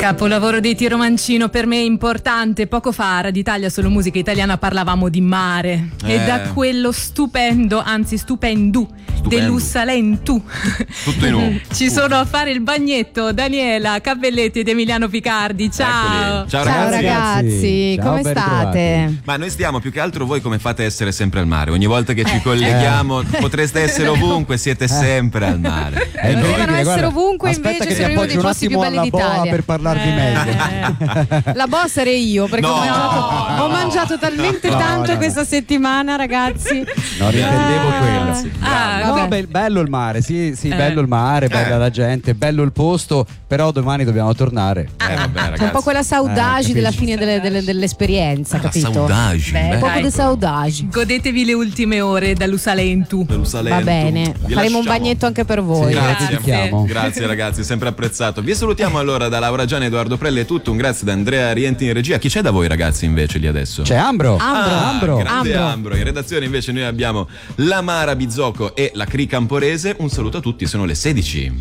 Capolavoro dei Tiro Mancino, per me importante. Poco fa a Radio Italia Solo Musica Italiana parlavamo di mare e da quello stupendo, anzi stupendo dell'Ussalentu tutto in uno. ci sono a fare il bagnetto Daniela Cappelletti ed Emiliano Picardi. Ciao. Ciao ragazzi. Ciao, Come ben state? ritrovati. Ma noi stiamo, più che altro voi come fate a essere sempre al mare? Ogni volta che ci colleghiamo potreste essere ovunque, siete sempre al mare. Dovevano essere ovunque, Aspetta invece che sono ti uno dei appoggio un posti più attimo belli alla boa d'Italia. per parlarvi meglio. La boss sarei io, perché No. ho mangiato talmente tanto questa settimana, ragazzi. Non intendevo quello. Vabbè. No, bello il mare, sì, bello il mare, bella la gente, bello il posto, però domani dobbiamo tornare. Vabbè, C'è ragazzi. un po' quella saudade della capisci. fine dell'esperienza, capito? Saudade. Beh, Un po' ecco. di saudade. Godetevi le ultime ore dall'Usalentu. Va bene, faremo un bagnetto anche per voi. Sì, Grazie. dedichiamo. Grazie ragazzi, sempre apprezzato. Vi salutiamo allora da Laura Gianni, Edoardo Prelle, è tutto. Un grazie da Andrea Rienti in regia. Chi c'è da voi ragazzi invece lì adesso? C'è Ambro. Grande Ambro. In redazione invece noi abbiamo la Mara Bizzocco e la Cri Camporese. Un saluto a tutti, sono le 16.